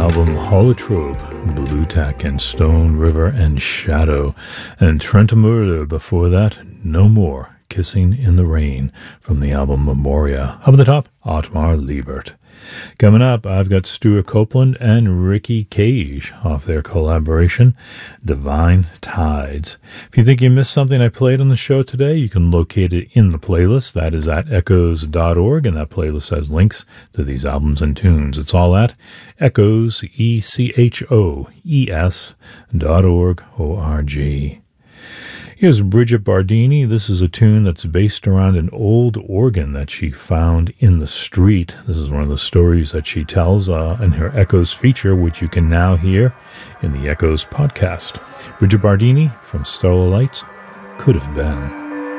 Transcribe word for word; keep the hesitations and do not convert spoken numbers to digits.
album Holotrope, Blue Tack and Stone River and Shadow, and Trentemurder before that, No More, Kissing in the Rain, from the album Memoria. Up at the top, Otmar Liebert. Coming up, I've got Stuart Copeland and Ricky Cage off their collaboration, Divine Tides. If you think you missed something I played on the show today, you can locate it in the playlist. That is at echoes dot org, and that playlist has links to these albums and tunes. It's all at echoes, E C H O E S dot org, O R G. Here's Bridget Bardini. This is a tune that's based around an old organ that she found in the street. This is one of the stories that she tells uh, in her Echoes feature, which you can now hear in the Echoes podcast. Bridget Bardini from Starlight Lights, Could Have Been.